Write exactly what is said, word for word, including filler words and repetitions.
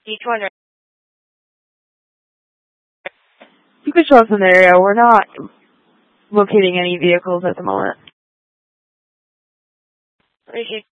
D two hundred. You could show us an area. We're not locating any vehicles at the moment. Appreciate